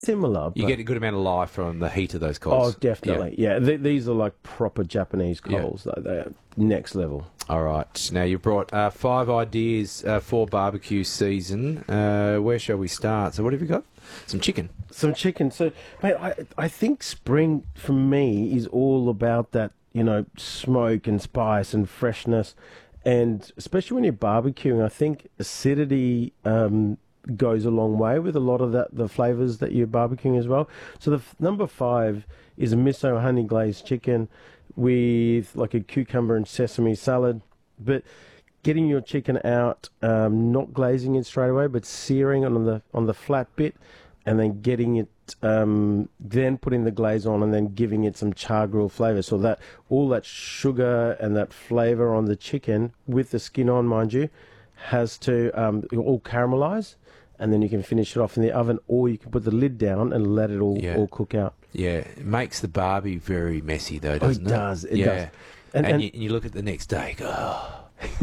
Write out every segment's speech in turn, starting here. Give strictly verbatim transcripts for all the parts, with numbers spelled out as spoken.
similar. You but- get a good amount of life from the heat of those Oh, coals. definitely. Yeah, Th- these are like proper Japanese Yeah. coals. Though. They're next level. All right. Now, you've brought uh, five ideas uh, for barbecue season. Uh, where shall we start? So what have you got? Some chicken. Some chicken. So, mate, I, I think spring for me is all about that, you know, smoke and spice and freshness. And especially when you're barbecuing, I think acidity um, goes a long way with a lot of that, the flavours that you're barbecuing as well. So the f- number five is a miso honey glazed chicken with like a cucumber and sesame salad. But getting your chicken out, um, not glazing it straight away, but searing it on the on the flat bit, and then getting it, um, then putting the glaze on, and then giving it some char grill flavour. So that all that sugar and that flavour on the chicken with the skin on, mind you, has to um, all caramelise, and then you can finish it off in the oven, or you can put the lid down and let it all, Yeah. all cook out. Yeah. It makes the barbie very messy, though, Oh, doesn't it it? does. It yeah. does. And, And, and, you, and you look at the next day, go, oh,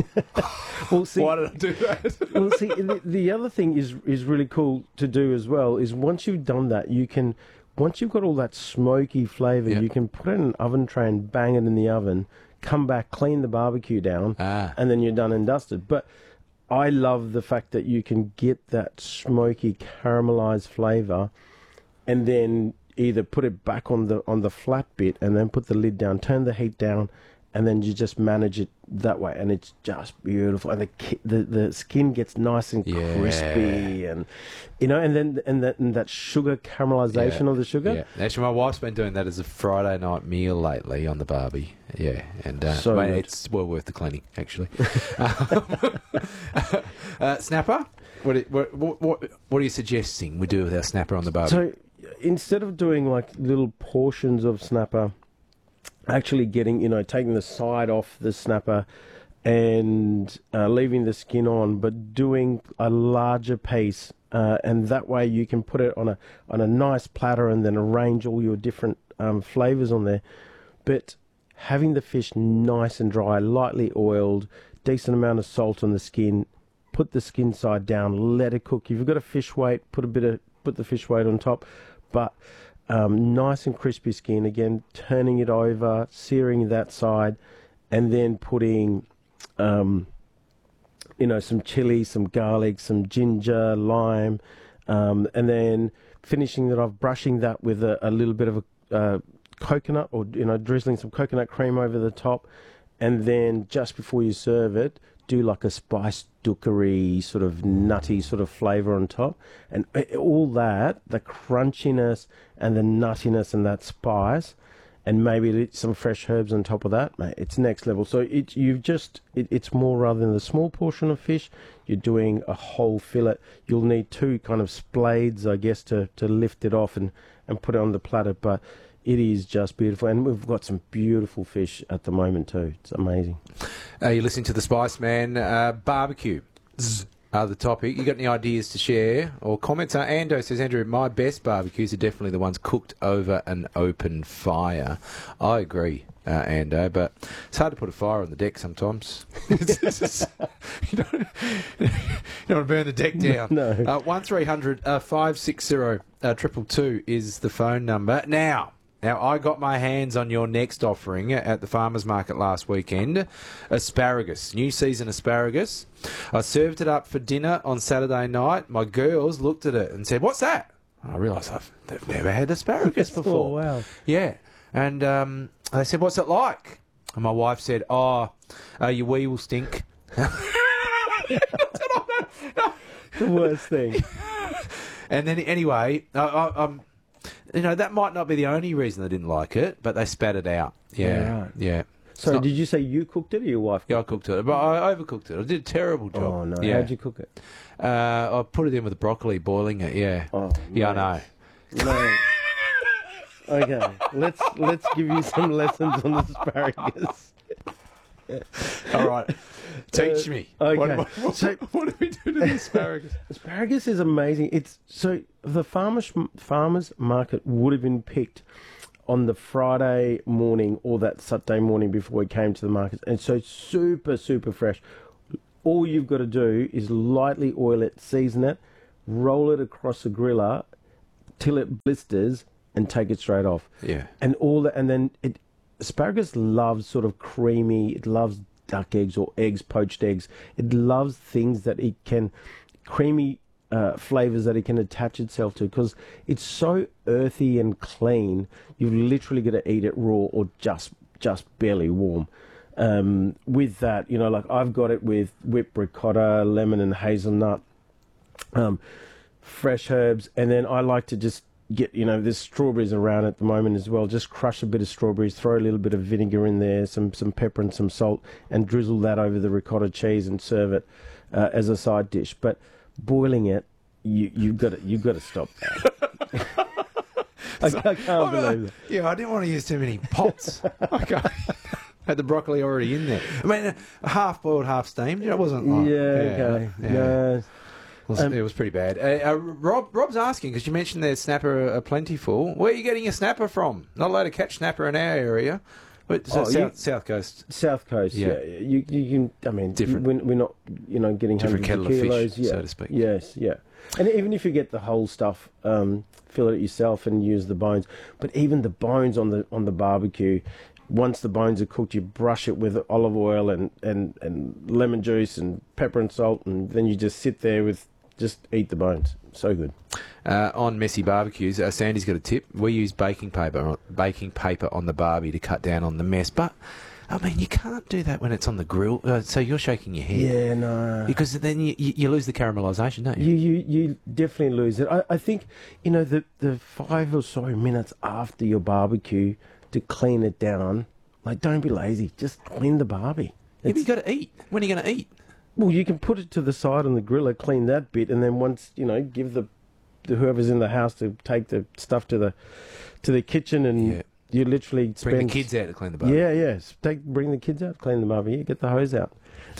well, see, why did I do that? well, see, the, the other thing is is really cool to do as well is once you've done that, you can, once you've got all that smoky flavour, Yeah. you can put it in an oven tray and bang it in the oven, come back, clean the barbecue down, ah. and then you're done and dusted. But I love the fact that you can get that smoky caramelised flavour, and then either put it back on the on the flat bit, and then put the lid down, turn the heat down, and then you just manage it that way, and it's just beautiful. And the ki- the, the skin gets nice and Yeah. crispy, and you know, and then and that and that sugar caramelization Yeah. of the sugar. Yeah. Actually, my wife's been doing that as a Friday night meal lately on the barbie. Yeah, and uh, So mate, good. it's well worth the cleaning, actually. um, uh, snapper? What, are- what, what, what, what are you suggesting we do with our snapper on the barbie? So instead of doing like little portions of snapper, actually getting, you know, taking the side off the snapper and uh, leaving the skin on, but doing a larger piece, uh, and that way you can put it on a on a nice platter and then arrange all your different um, flavors on there. But having the fish nice and dry, lightly oiled, decent amount of salt on the skin. Put the skin side down, let it cook. If you've got a fish weight, put a bit of put the fish weight on top, but um, nice and crispy skin. Again, turning it over, searing that side, and then putting, um, you know, some chili, some garlic, some ginger, lime, um, and then finishing that off, brushing that with a, a little bit of a uh, coconut, or you know, drizzling some coconut cream over the top, and then just before you serve it, do like a spiced dookery sort of nutty sort of flavour on top, and all that, the crunchiness and the nuttiness and that spice, and maybe some fresh herbs on top of that, mate, it's next level. So it you've just it, it's more, rather than the small portion of fish, you're doing a whole fillet. You'll need two kind of splades, I guess, to to lift it off and and put it on the platter, but it is just beautiful, and we've got some beautiful fish at the moment too. It's amazing. Uh, you're listening to the Spice Man. Uh, barbecue are the topic. You got any ideas to share or comments? Uh, Ando says, Andrew, my best barbecues are definitely the ones cooked over an open fire. I agree, uh, Ando, but it's hard to put a fire on the deck sometimes. It's just- you, don't, you don't want to burn the deck down. No. Uh, one three hundred five six zero triple two is the phone number. Now, Now, I got my hands on your next offering at the farmers market last weekend. Asparagus, new season asparagus. I served it up for dinner on Saturday night. My girls looked at it and said, "What's that?" I realised I've they've never had asparagus before. Oh, wow. Yeah. And um, they said, "What's it like?" And my wife said, "Oh, uh, your wee will stink." The worst thing. And then anyway, I, I, I'm, you know, that might not be the only reason they didn't like it, but they spat it out. Yeah, Yeah, right. yeah. It's So not- did you say you cooked it or your wife? yeah, I cooked it, but I overcooked it. I did a terrible job. Oh, no. Yeah. How'd you cook it? Uh, I put it in with broccoli, boiling it. Yeah. Oh, yeah, mate. I know. No. Okay, let's let's give you some lessons on asparagus. All right, teach Uh, me. okay. What, what, what, So- what do we do to the asparagus? Asparagus is amazing. It's so the farmers farmers market would have been picked on the Friday morning or that Saturday morning before we came to the market, and so super super fresh. All you've got to do is lightly oil it, season it, roll it across a griller, till it blisters and take it straight off. Yeah. And all that, and then it asparagus loves sort of creamy. It loves duck eggs or eggs, poached eggs. It loves things that it can creamy uh, flavors that it can attach itself to, because it's so earthy and clean. You've literally got to eat it raw or just just barely warm. Um, with that, you know, like I've got it with whipped ricotta, lemon and hazelnut, um, fresh herbs, and then I like to just get, you know, there's strawberries around at the moment as well. Just crush a bit of strawberries, throw a little bit of vinegar in there, some some pepper and some salt, and drizzle that over the ricotta cheese and serve it uh, as a side dish. But boiling it, you you've got to you've got to stop that. I, I can't Oh, believe that. Yeah, I didn't want to use too many pots. Okay. Had the broccoli already in there. I mean, uh, half boiled, half steamed. You know, it wasn't like, Yeah, okay. yeah. No. It was, Um, it was pretty bad. Uh, uh, Rob, Rob's asking, because you mentioned there's snapper are plentiful. Where are you getting your snapper from? Not allowed to catch snapper in our area. But, so Oh, south, you- south coast. South Coast, Yeah. yeah. You you can, I mean, Different. We're, we're not, you know, getting Different hundreds kettle of kilos, fish, yeah. so to speak. Yes, yeah. And even if you get the whole stuff, um, fill it yourself and use the bones. But even the bones on the on the barbecue, once the bones are cooked, you brush it with olive oil and, and, and lemon juice and pepper and salt, and then you just sit there with, just eat the bones. So good. Uh, on messy barbecues, uh, Sandy's got a tip. We use baking paper, on, baking paper on the barbie to cut down on the mess. But I mean, you can't do that when it's on the grill. Uh, so you're shaking your head. Yeah, no. Because then you, you, you lose the caramelisation, don't you? You, you you definitely lose it. I, I think, you know, the, the five or so minutes after your barbecue to clean it down, like, don't be lazy. Just clean the barbie. Yeah, but you It's- got to eat. When are you going to eat? Well, you can put it to the side on the griller, clean that bit, and then once, you know, give the, the whoever's in the house to take the stuff to the to the kitchen, and Yeah. you literally spend... Bring the kids out to clean the barbie. Yeah, yeah. Take, bring the kids out, clean the barbie. Yeah, get the hose out.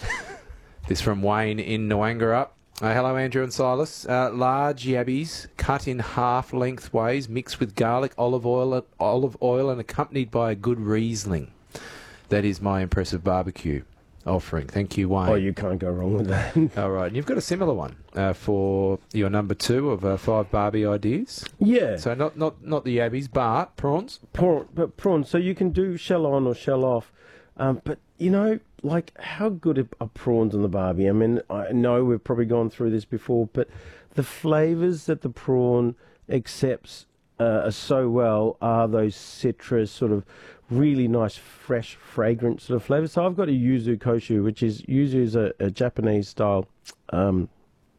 This from Wayne in Noangarup. Uh, hello, Andrew and Silas. Uh, large yabbies cut in half lengthways, mixed with garlic, olive oil, olive oil, and accompanied by a good Riesling. That is my impressive barbecue offering. Thank you, Wayne. Oh, you can't go wrong with that. All right, and you've got a similar one uh, for your number two of uh, five Barbie ideas. Yeah. So not not not the yabbies, but prawns. Prawn, but prawns. So you can do shell on or shell off. Um, but, you know, like, how good are- are prawns on the barbie? I mean, I know we've probably gone through this before, but the flavours that the prawn accepts uh, so well are those citrus, sort of really nice, fresh, fragrant sort of flavours. So I've got a yuzu koshu, which is, yuzu is a, a Japanese-style um,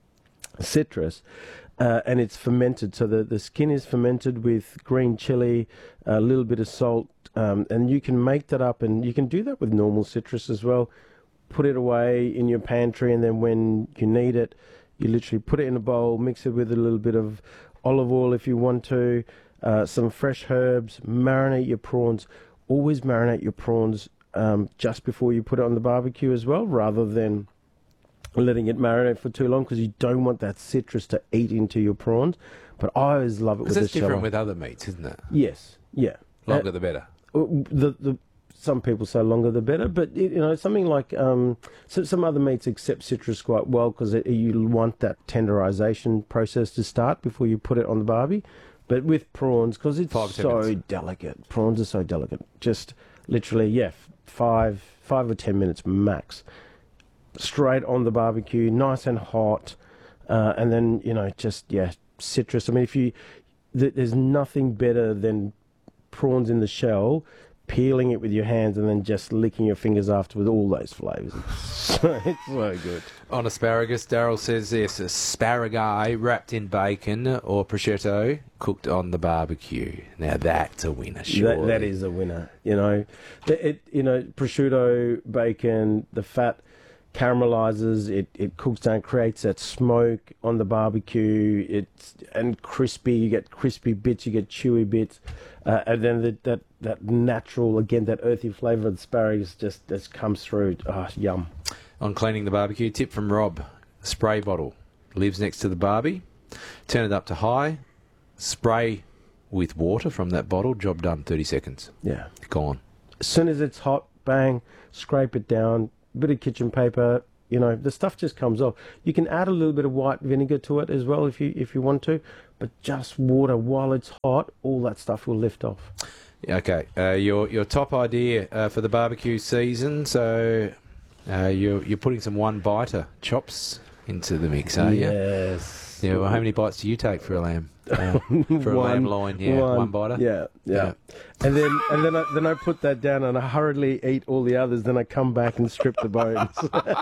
citrus. Uh, and it's fermented, so the, the skin is fermented with green chili, a little bit of salt, um, and you can make that up, and you can do that with normal citrus as well. Put it away in your pantry, and then when you need it, you literally put it in a bowl, mix it with a little bit of olive oil if you want to, uh, some fresh herbs, marinate your prawns. Always marinate your prawns um, just before you put it on the barbecue as well, rather than letting it marinate for too long, because you don't want that citrus to eat into your prawns. But I always love it with Because the that's different shell. with other meats, isn't it? Yes, yeah. Longer Uh, the better. the the some people say longer the better, but it, you know, something like um, so some other meats accept citrus quite well, because you want that tenderization process to start before you put it on the barbie. But with prawns, because it's Five, ten so minutes. delicate, prawns are so delicate. Just literally, yeah, f- five five or ten minutes max. Straight on the barbecue, nice and hot, uh, and then, you know, just, yeah, citrus. I mean, if you, th- there's nothing better than prawns in the shell, peeling it with your hands and then just licking your fingers after with all those flavours. So it's so good. On asparagus, Daryl says yes, asparagus wrapped in bacon or prosciutto cooked on the barbecue. Now that's a winner, sure. That, that is a winner. You know, it, it you know, prosciutto, bacon, the fat caramelizes, it, it cooks down, creates that smoke on the barbecue. It's and crispy. You get crispy bits, you get chewy bits, uh, and then the, that that natural, again, that earthy flavour of the asparagus just just comes through. Oh, yum. On cleaning the barbecue, tip from Rob: spray bottle lives next to the barbie. Turn it up to high. Spray with water from that bottle. Job done. Thirty seconds. Yeah. Gone. As soon as it's hot, bang, scrape it down. Bit of kitchen paper, you know, the stuff just comes off. You can add a little bit of white vinegar to it as well if you if you want to, but just water while it's hot, all that stuff will lift off. Okay, uh, your your top idea uh, for the barbecue season. So uh, you're you're putting some one biter chops into the mix, are you? Yes. Yeah. Well, how many bites do you take for a lamb? Uh, for a one, lamb loin, yeah, one, one biter. Yeah, yeah, yeah. And then and then I, then I put that down and I hurriedly eat all the others. Then I come back and strip the bones.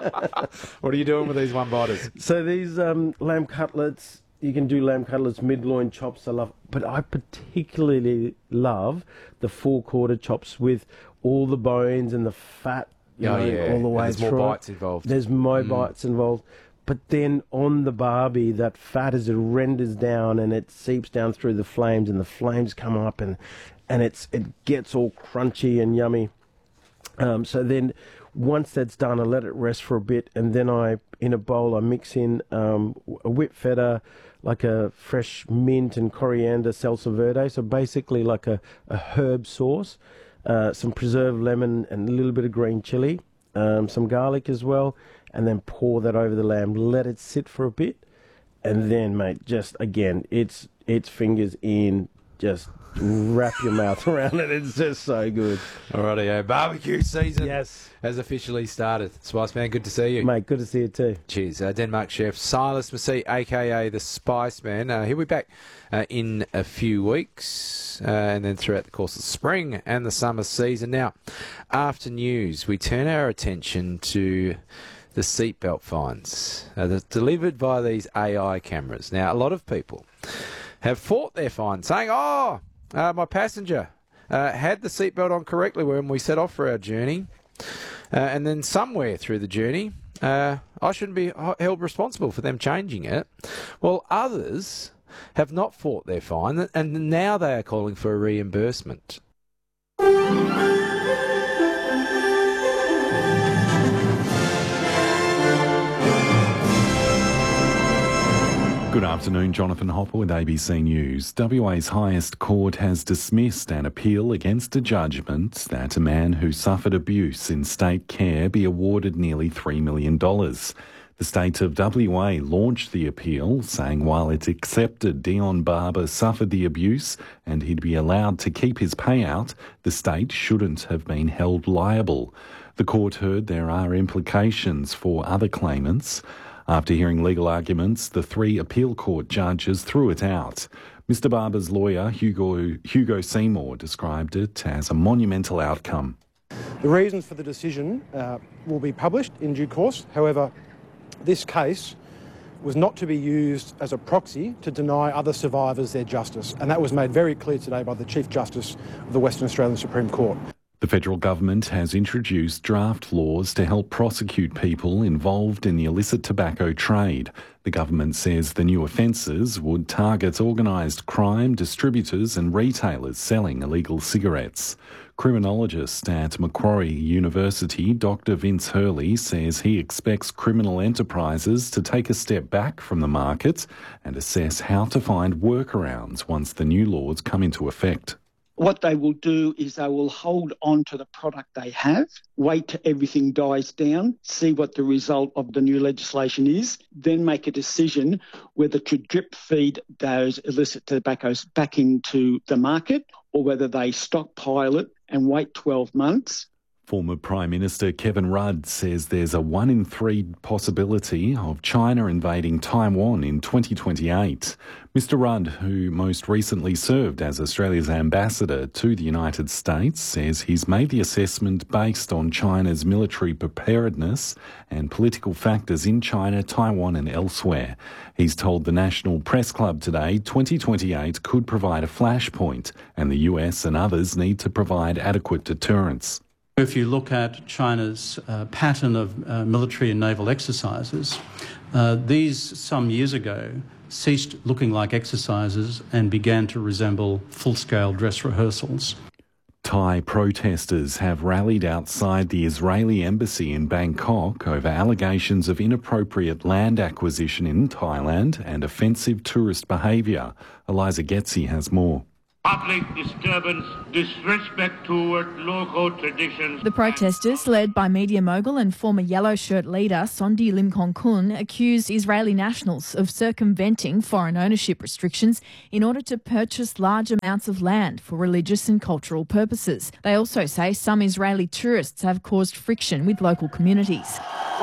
What are you doing with these one biters? So these um, lamb cutlets. You can do lamb cutlets, mid-loin chops, I love. But I particularly love the four-quarter chops with all the bones and the fat, you oh, know, yeah. all the way and there's through. more bites involved. There's more Mm. bites involved. But then on the barbie, that fat as it renders down and it seeps down through the flames and the flames come up and, and it's it gets all crunchy and yummy. Um, so then once that's done, I let it rest for a bit, and then I, in a bowl, I mix in um, a whipped feta, like a fresh mint and coriander salsa verde, so basically like a, a herb sauce, uh, some preserved lemon and a little bit of green chili, um, some garlic as well, and then pour that over the lamb, let it sit for a bit, and then, mate, just, again, it's, it's fingers in, just wrap your mouth around it. It's just so good. Alrighty, yeah. Barbecue season Yes. has officially started. Spice Man, good to see you. Mate, good to see you too. Cheers. Uh, Denmark chef Silas Massey, a k a the Spice Man. Uh, he'll be back uh, in a few weeks uh, and then throughout the course of the spring and the summer season. Now, after news, we turn our attention to the seatbelt fines uh, that's delivered by these A I cameras. Now, a lot of people have fought their fine, saying, oh, uh, my passenger uh, had the seatbelt on correctly when we set off for our journey, uh, and then somewhere through the journey, uh, I shouldn't be held responsible for them changing it. Well, others have not fought their fine, and now they are calling for a reimbursement. Good afternoon, Jonathan Hopper with A B C News. W A's highest court has dismissed an appeal against a judgment that a man who suffered abuse in state care be awarded nearly three million dollars. The state of W A launched the appeal, saying while it accepted Dion Barber suffered the abuse and he'd be allowed to keep his payout, the state shouldn't have been held liable. The court heard there are implications for other claimants. After hearing legal arguments, the three appeal court judges threw it out. Mister Barber's lawyer, Hugo, Hugo Seymour, described it as a monumental outcome. The reasons for the decision uh, will be published in due course. However, this case was not to be used as a proxy to deny other survivors their justice, and that was made very clear today by the Chief Justice of the Western Australian Supreme Court. The federal government has introduced draft laws to help prosecute people involved in the illicit tobacco trade. The government says the new offences would target organised crime, distributors and retailers selling illegal cigarettes. Criminologist at Macquarie University, Doctor Vince Hurley, says he expects criminal enterprises to take a step back from the market and assess how to find workarounds once the new laws come into effect. What they will do is they will hold on to the product they have, wait till everything dies down, see what the result of the new legislation is, then make a decision whether to drip feed those illicit tobaccos back into the market or whether they stockpile it and wait twelve months. Former Prime Minister Kevin Rudd says there's a one in three possibility of China invading Taiwan in twenty twenty-eight. Mister Rudd, who most recently served as Australia's ambassador to the United States, says he's made the assessment based on China's military preparedness and political factors in China, Taiwan and elsewhere. He's told the National Press Club today twenty twenty-eight could provide a flashpoint and the U S and others need to provide adequate deterrence. If you look at China's uh, pattern of uh, military and naval exercises, uh, these some years ago ceased looking like exercises and began to resemble full-scale dress rehearsals. Thai protesters have rallied outside the Israeli embassy in Bangkok over allegations of inappropriate land acquisition in Thailand and offensive tourist behaviour. Eliza Getzi has more. Public disturbance, disrespect toward local traditions. The protesters, led by media mogul and former Yellow Shirt leader Sondi Limkonkun, accused Israeli nationals of circumventing foreign ownership restrictions in order to purchase large amounts of land for religious and cultural purposes. They also say some Israeli tourists have caused friction with local communities.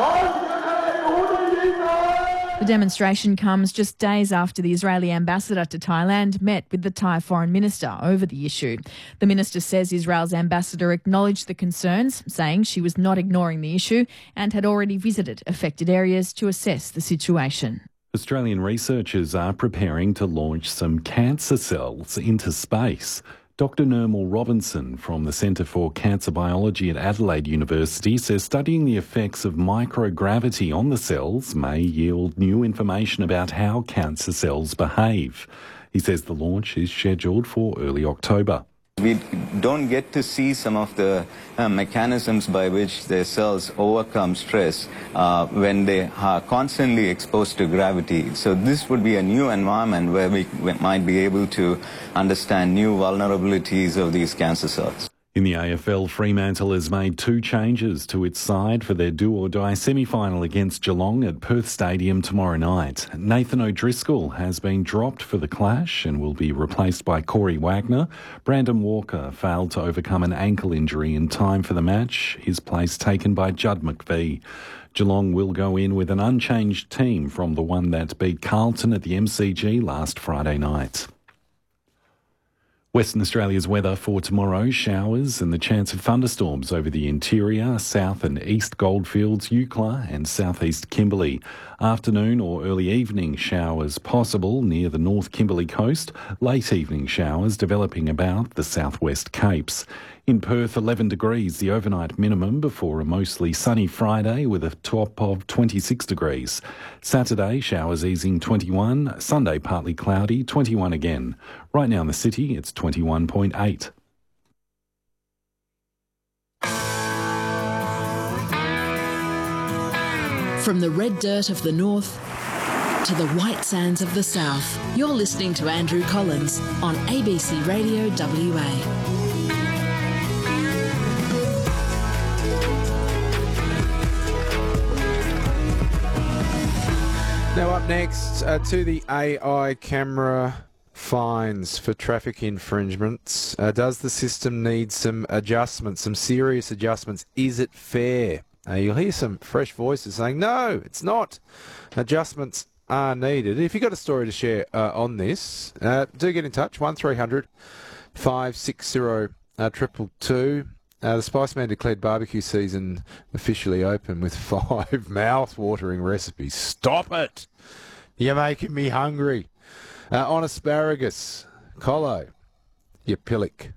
The demonstration comes just days after the Israeli ambassador to Thailand met with the Thai foreign minister over the issue. The minister says Israel's ambassador acknowledged the concerns, saying she was not ignoring the issue and had already visited affected areas to assess the situation. Australian researchers are preparing to launch some cancer cells into space. Doctor Nirmal Robinson from the Centre for Cancer Biology at Adelaide University says studying the effects of microgravity on the cells may yield new information about how cancer cells behave. He says the launch is scheduled for early October. We don't get to see some of the uh, mechanisms by which the cells overcome stress uh, when they are constantly exposed to gravity. So this would be a new environment where we, we might be able to understand new vulnerabilities of these cancer cells. In the A F L, Fremantle has made two changes to its side for their do-or-die semi-final against Geelong at Perth Stadium tomorrow night. Nathan O'Driscoll has been dropped for the clash and will be replaced by Corey Wagner. Brandon Walker failed to overcome an ankle injury in time for the match, his place taken by Judd McVie. Geelong will go in with an unchanged team from the one that beat Carlton at the M C G last Friday night. Western Australia's weather for tomorrow: showers and the chance of thunderstorms over the interior, south and east Goldfields, Eucla and southeast Kimberley. Afternoon or early evening showers possible near the North Kimberley coast. Late evening showers developing about the southwest Capes. In Perth, eleven degrees, the overnight minimum before a mostly sunny Friday with a top of twenty-six degrees. Saturday, showers easing twenty-one. Sunday, partly cloudy, twenty-one again. Right now in the city, it's twenty-one point eight. From the red dirt of the north to the white sands of the south, you're listening to Andrew Collins on A B C Radio W A. Now up next uh, to the A I camera fines for traffic infringements. Uh, does the system need some adjustments, some serious adjustments? Is it fair? Uh, you'll hear some fresh voices saying, no, it's not. Adjustments are needed. If you've got a story to share uh, on this, uh, do get in touch. one three hundred five six zero triple two. Uh, the Spiceman declared barbecue season officially open with five mouth-watering recipes. Stop it! You're making me hungry. Uh, on asparagus, Colo, you pillock.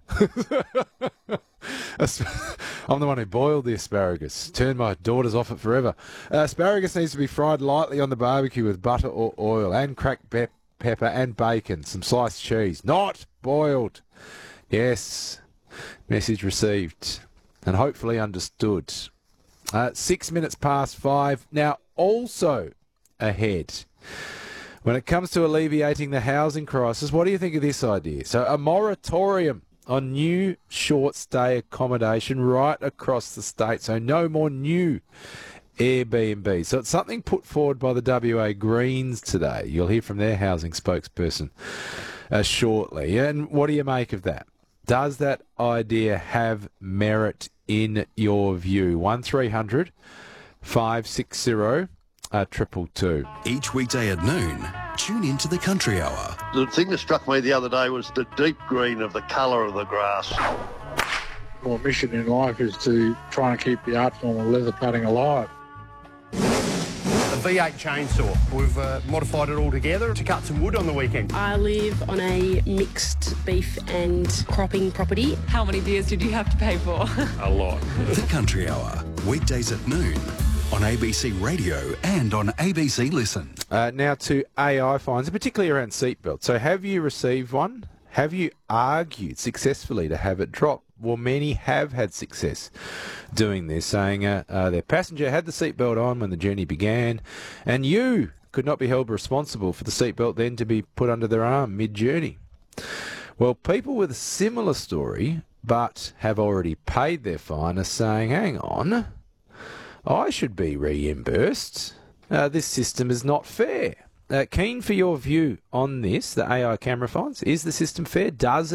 I'm the one who boiled the asparagus. Turned my daughters off it forever. Uh, asparagus needs to be fried lightly on the barbecue with butter or oil and cracked pe- pepper and bacon. Some sliced cheese. Not boiled. Yes. Message received and hopefully understood. Uh, six minutes past five. Now, also ahead, when it comes to alleviating the housing crisis, what do you think of this idea? So a moratorium on new short-stay accommodation right across the state. So no more new Airbnb. So it's something put forward by the W A Greens today. You'll hear from their housing spokesperson uh, shortly. And what do you make of that? Does that idea have merit in your view? one three hundred five six zero triple two. Each weekday at noon, tune into the Country Hour. The thing that struck me the other day was the deep green of the colour of the grass. My mission in life is to try and keep the art form of leather padding alive. A V eight chainsaw. We've uh, modified it all together to cut some wood on the weekend. I live on a mixed beef and cropping property. How many beers did you have to pay for? A lot. The Country Hour, weekdays at noon on A B C Radio and on A B C Listen. Uh, now to A I fines, particularly around seatbelts. So have you received one? Have you argued successfully to have it dropped? Well, many have had success doing this, saying uh, uh, their passenger had the seatbelt on when the journey began, and you could not be held responsible for the seatbelt then to be put under their arm mid-journey. Well, people with a similar story but have already paid their fine are saying, hang on, I should be reimbursed. Uh, this system is not fair. Uh, keen for your view on this, the A I camera fines. Is the system fair? Does it